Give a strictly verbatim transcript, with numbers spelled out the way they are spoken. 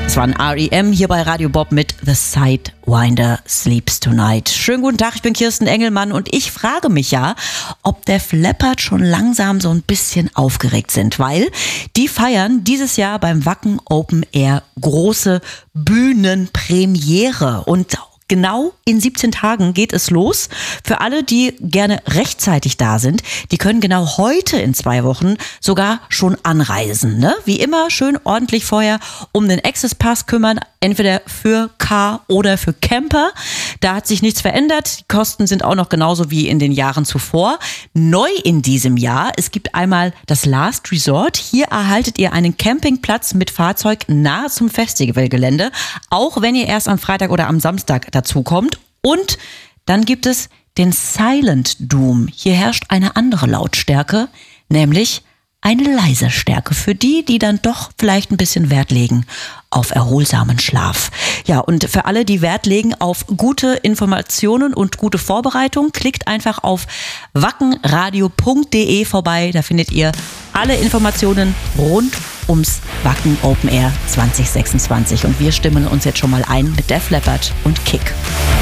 Es war ein R E M hier bei Radio Bob mit The Sidewinder Sleeps Tonight. Schönen guten Tag, ich bin Kirsten Engelmann und ich frage mich ja, ob Def Leppard schon langsam so ein bisschen aufgeregt sind, weil die feiern dieses Jahr beim Wacken Open Air große Bühnenpremiere und genau in siebzehn Tagen geht es los. Für alle, die gerne rechtzeitig da sind, die können genau heute in zwei Wochen sogar schon anreisen. Ne? Wie immer schön ordentlich vorher um den Access Pass kümmern, entweder für Car oder für Camper. Da hat sich nichts verändert. Die Kosten sind auch noch genauso wie in den Jahren zuvor. Neu in diesem Jahr, es gibt einmal das Last Resort. Hier erhaltet ihr einen Campingplatz mit Fahrzeug nahe zum Festivalgelände, auch wenn ihr erst am Freitag oder am Samstag dazu kommt. Und dann gibt es den Silent Doom. Hier herrscht eine andere Lautstärke, nämlich eine leise Stärke für die, die dann doch vielleicht ein bisschen Wert legen auf erholsamen Schlaf. Ja, und für alle, die Wert legen auf gute Informationen und gute Vorbereitung, klickt einfach auf wackenradio punkt de vorbei. Da findet ihr alle Informationen rund ums Wacken Open Air zwanzig sechsundzwanzig. Und wir stimmen uns jetzt schon mal ein mit Def Leppard und Kick.